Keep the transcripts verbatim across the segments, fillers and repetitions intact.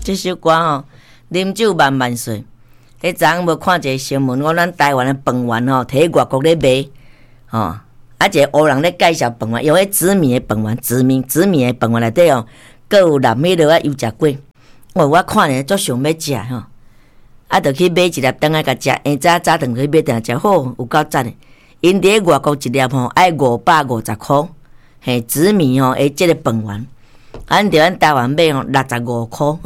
这首歌吼，啉酒万万岁。迄昨昏无看一个新闻，讲咱台湾的饭丸吼，摕去外国咧卖，吼、哦，啊一个黑人咧介绍饭丸，用迄紫米的饭丸，紫米紫米的饭丸内底哦，佮有淋迄落啊油炸粿。哦，我看咧足想要食吼，啊，着去买一粒当来甲食，下早早顿去买顿食，好有够赞的。因伫外国一粒吼爱五百五十箍，嘿，紫米吼，诶，即个饭丸。咱伫咱台湾买吼六十五箍，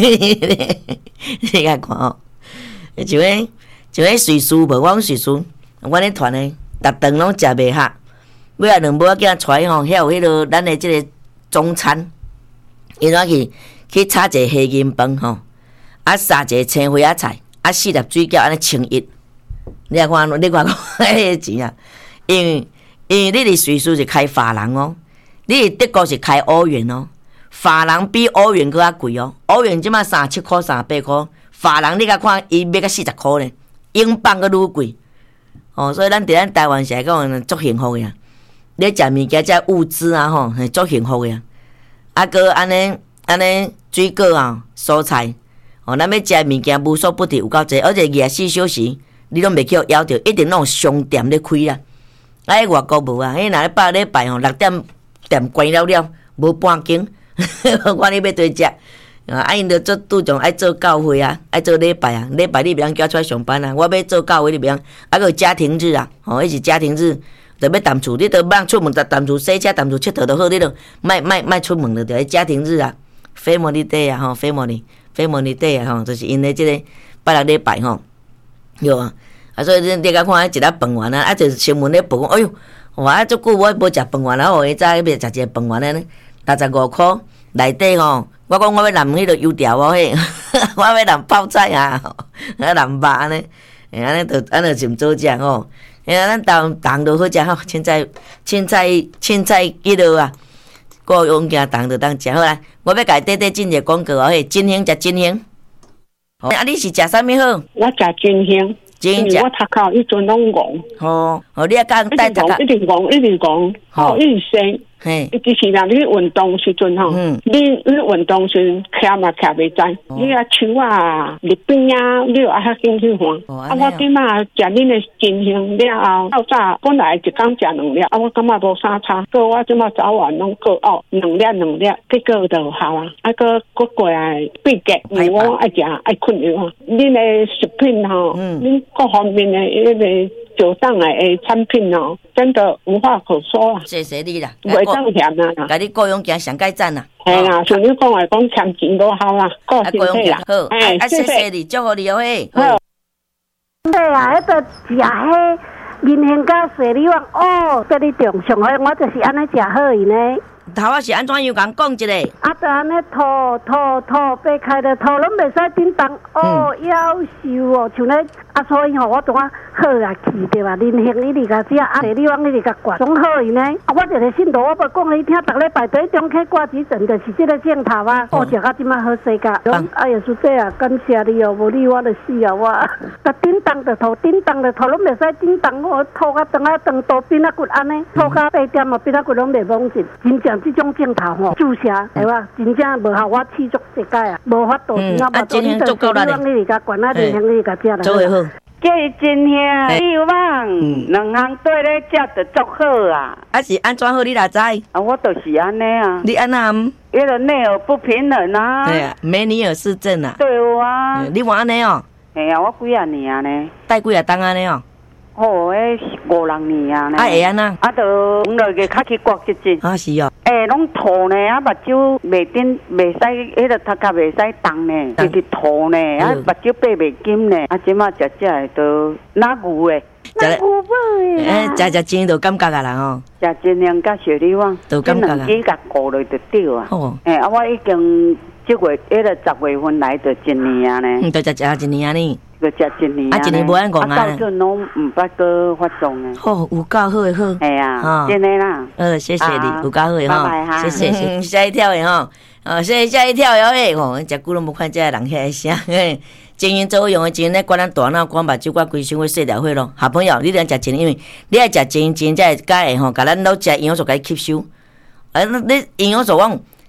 你甲看吼，就迄就迄瑞士无，我讲瑞士，阮咧团诶，逐顿拢食袂下，尾仔两尾仔囝出来吼，遐有迄落咱诶即个中餐，因怎去去炒一个虾仁饭吼，啊撒一个青花仔菜，啊四粒水饺安尼清一，你来看，你看看迄个钱啊，因为因为你伫瑞士是开法郎哦，你伫德国是开欧元哦。法郎比欧元搁较贵哦，欧元即马三七箍、三八箍，法郎你甲看伊要到四十箍呢，英镑搁愈贵哦，所以咱伫咱台湾是讲足幸福个啊！你食物件遮物资啊吼，是足幸福个啊！啊，搁安尼安尼水果啊、蔬菜哦，咱要食物件无所不伫有够济，而且二十四小时你拢袂去互枵着，一定拢有商店咧开啦。啊，迄外国无啊，迄若咧百礼拜吼六点店关了了，无半更。我你要对食，啊，因着做拄种爱做教会啊，爱做礼拜啊，礼拜你袂当叫出来上班啊，我要做教会你袂当，啊个家庭日啊，吼，迄是家庭日，着要淡厝，你着莫出门，着淡厝洗车，淡厝佚佗就好，你着莫莫莫出门着着家庭日啊 ，family day 啊，吼 ，family family day 啊，吼，就是因咧即个拜六礼拜吼，对啊，啊，所以你你甲看一粒饭丸啊，啊，就是新闻咧报讲，哎哟，哇，足久我无食饭丸啊，我下早要食一个饭丸安尼。六十五箍内底吼，我讲我要淋迄个油条哦嘿，我要淋泡菜啊，啊淋肉安尼，安尼着安尼就做食吼。哎呀，咱当当着好食吼，凊彩凊彩凊彩记落啊，个用件当着当食好啦。我要甲伊短短进一个广告哦嘿，金兴食金兴。啊，你是食啥物好？ 我食金兴。因为我读考迄阵拢戆。 吼，哦，你啊讲带读考，一直戆，一直戆，吼，一直生。 嘿， 其实啦，你运动时阵吼，你你运动时徛嘛徛袂知，你啊手啊、入边啊，你又爱较紧去看。啊，我今嘛食恁的金兴了后，到早本来一工食两粒，啊，我感觉无啥差。过我即马早晚拢过哦，两粒两粒，结果就好啊。啊，个个过来闭结，因为我爱食爱困药啊。恁的食品吼，恁各方面的迄个。酒档的诶产品哦，真的无话可说啊！ 谢谢你啦， 袂当嫌啊！ 甲你雇佣件上盖赞啦！ 系啦，像你讲话讲欠钱都好啦，顾身体啦。 好，哎，谢谢你，祝福你哦嘿。 好。对啊，迄个食迄银杏甲水梨旺哦，对你重上好，我就是安尼食好伊呢。 头啊是安怎样讲讲一下？ 啊，就安尼吐吐吐，掰开的吐，拢袂使叮当哦，夭寿哦，像咧啊，所以吼，我怎啊好啊去对吧？银杏你哋甲食，啊，你往你哋甲灌，总好伊呢。啊，我一个信徒，我无讲你听，逐礼拜对中溪挂急诊，就是这个镜头啊，我食到即马好世界。哎呀，叔姐啊，感谢你哦，无你我就死啊我。甲叮当的吐，叮当的吐，拢袂使叮当，我吐甲长啊长多变啊骨安尼，吐甲八点啊变啊骨拢袂忘记，真正。这种镜头吼，注射，系哇，真正无效，我试足一届啊，无法度，真啊无度。你就希望你哋甲管啊，你向你甲食啦。 做会好。 这真兄，希望两项对咧食得足好啊。 啊是安怎好？你哪知？ 啊，我就是安尼啊。 你安那？ 迄个内耳不平衡啊。 对啊，梅尼尔氏症啊。 对啊。 你话安尼哦？ 系啊，我几啊年啊呢？ 带几啊当安尼哦？ 哦，迄五六年啊呢。 啊会安那？ 啊，就讲落个较去刮一阵。 啊是哦。 诶，拢吐呢，啊，目睭袂顶，袂使，迄个头壳袂使动呢，就是吐呢，啊，目睭闭袂紧呢，啊，即马食食的都哪牛诶，哪牛尾诶，食食钱就感觉啊啦吼， 食真量甲小李旺， 都感觉啊， 几甲顾落就对啊， 哦， 诶，啊，我已经即月迄个十月份来就一年啊呢， 嗯，就食食一年啊呢。 就食一年啊，一年无安讲啊， 到阵拢毋捌个发作诶。 好，有够好诶，好。 系啊，真诶啦。 呃，谢谢你，有够好诶吼，谢谢谢，吓一跳诶吼，哦，吓吓一跳诶吼，食久拢无看这个人遐声，嘿，经营做用诶，经营咧管咱大脑管目睭管规身躯洗掉血咯。好朋友，你得食精，因为你爱食精，精才会解诶吼，甲咱老食营养素甲伊吸收。啊，你营养素讲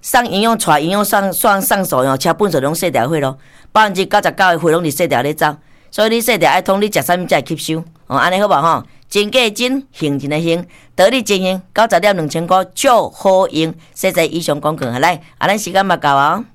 送营养带营养送送送数哦，车本数拢洗掉血咯，百分之九十九的血拢是洗掉咧走，所以你洗掉爱通你食啥物才会吸收哦，安尼好无吼？真价真，行真的行，得力真行，九十点两千块，就好用。谢谢以上广告，来，啊，咱时间嘛到啊。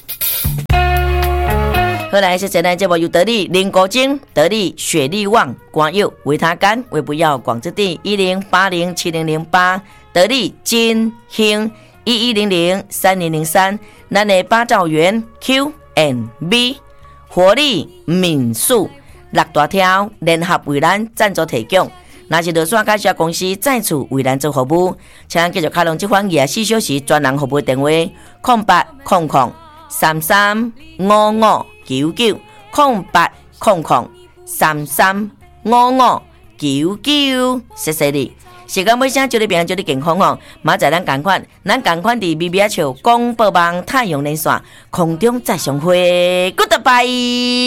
好来，谢谢咱节目由得力林国精、得力雪力旺、光佑维他干、维不药广之地一零八零七零零八，得力金兴一一零零三零零三，咱的八兆元 Q and B 活力民宿六大条联合为咱赞助提供。若是落线介绍公司再次为咱做服务，请继续开通这款廿四小时专人服务电话：零八零零三三五五九九零八零零三三五五九九。谢谢你。时间尾声，祝你平安，祝你健康哦！明仔咱同款，咱同款伫 B B 笑广播网太阳连线空中再相会 ，Goodbye。